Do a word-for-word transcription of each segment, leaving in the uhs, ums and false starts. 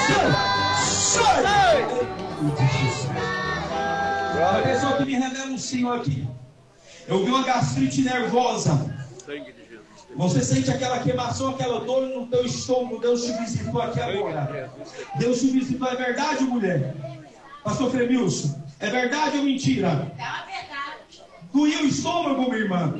A pessoa que me revela um Senhor aqui. Eu vi uma gastrite nervosa. Você sente aquela queimação, aquela dor no teu estômago. Deus te visitou aqui agora. Deus te visitou. É verdade, mulher? Pastor Fremilson, é verdade ou mentira? É uma verdade. Doía o estômago, minha irmã?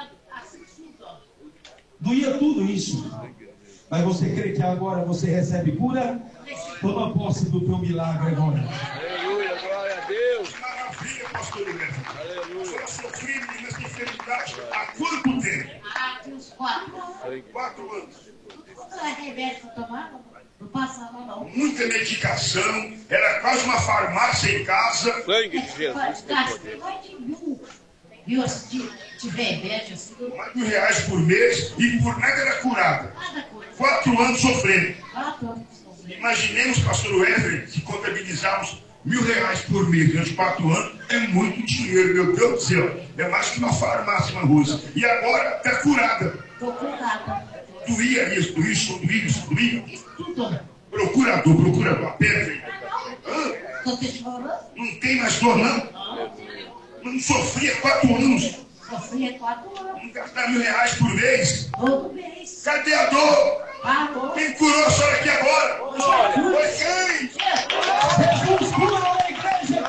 Doía tudo isso. Mas você crê que agora você recebe cura? Toma posse do teu milagre agora. Aleluia, glória a Deus. Maravilha, pastor Neto. Aleluia. Eu sofri nessa enfermidade há quanto tempo? Há uns quatro anos. Quatro anos. Quanto é remédio que eu tomava? Não passava não. Muita medicação, era quase uma farmácia em casa. Sangue de Jesus. Gastei mais de mil. Viu, de, de remédio assim. Mais de mil reais por mês e por nada era curada. Nada coisa. Quatro anos sofrendo. Quatro anos sofrendo. Imaginemos, pastor Wesley, se contabilizarmos mil reais por mês durante quatro anos, é muito dinheiro, meu Deus do céu. É mais que uma farmácia na Rússia. E agora está curada. Estou curada. Doía isso, doía isso, doía isso, doía. Tudo. Procurador, procurador, a pedra. Estou te chorando? Não tem mais dor, não? Não sofria quatro anos. Sofria quatro anos. Não gastar mil reais por mês. Todo mês. Cadê a dor? Parou. Quem curou a senhora aqui agora? Foi quem? Jesus curou a igreja.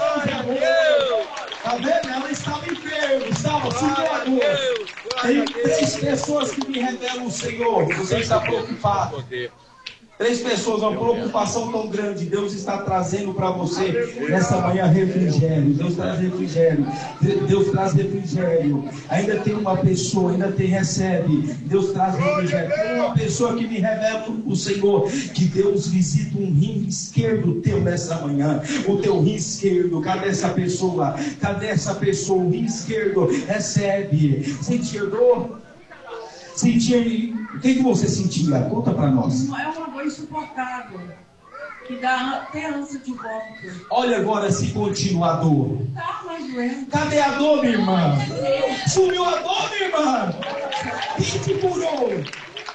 Tá vendo? Ela estava enferma, estava sentindo. Tem três pessoas que me revelam o Senhor. Você está preocupado. Três pessoas, uma preocupação tão grande. Deus está trazendo para você nessa manhã refrigério. Deus traz refrigério. Deus traz refrigério. Ainda tem uma pessoa, ainda tem, recebe. Deus traz refrigério. Tem uma pessoa que me revela o Senhor, que Deus visita um rim esquerdo teu nessa manhã. O teu rim esquerdo. Cadê essa pessoa? Cadê essa pessoa? O rim esquerdo recebe. Você enxergou? Sentia, o que, que você sentia? Conta para nós. É uma dor insuportável, que dá até ânsia de vômito. Olha agora se continua a dor. Tá mais doendo. Cadê a dor, minha irmã? Sumiu a dor, minha irmã? Quem te curou?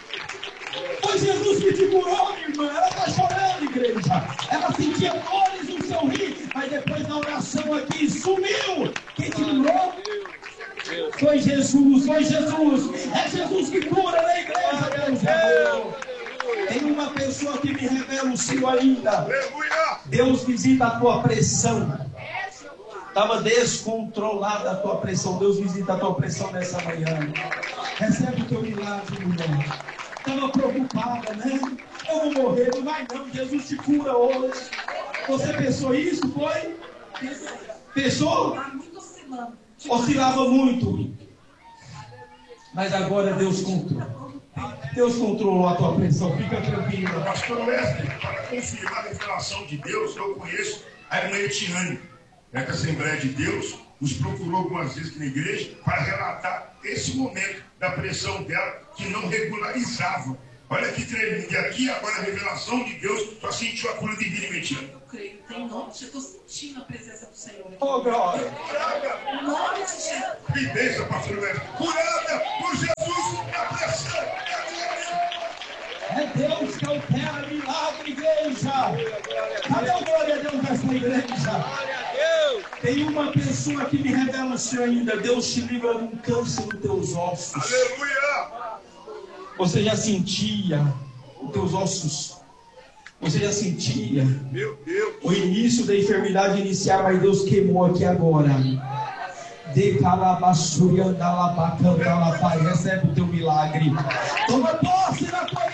Foi Jesus que te curou, minha irmã. Ela está chorando, igreja. Ela sentia dores no seu rim, mas depois da oração aqui sumiu. Quem te curou? Foi Jesus, foi Jesus. É Jesus que cura na igreja, Deus é. Tem uma pessoa que me revela o Senhor ainda. Deus visita a tua pressão. Estava descontrolada a tua pressão. Deus visita a tua pressão nessa manhã. Recebe o teu milagre, mulher. Estava preocupada, né? Eu vou morrer, não vai não. Jesus te cura hoje. Você pensou isso, foi? Pensou? Tá muito oscilando. Oscilava muito. Mas agora Deus controla. Deus controlou a tua pressão. Fica tranquila. Pastor Wesley, para confirmar a revelação de Deus, eu conheço a irmã Etiane, é da Assembleia de Deus, nos procurou algumas vezes aqui na igreja para relatar esse momento da pressão dela que não regularizava. Olha que tremendo. E aqui agora a revelação de Deus só sentiu a cura divina em Etiane. Eu creio, tem nome, já estou sentindo a presença do Senhor. Oh, glória. Em nome de Jesus. Que bênção, pastor Wesley. Curada por Jesus na pressão. É Deus que opera milagre, igreja. Cadê o glória a Deus nessa igreja? Tem uma pessoa que me revela o Senhor ainda. Deus te livra de um câncer nos teus ossos. Aleluia. Você já sentia os teus ossos. Você já sentia Meu Deus. o início da enfermidade iniciar, mas Deus queimou aqui agora. De calabaçuriandalabacandalapai. Recebe o teu milagre. Toma posse na tua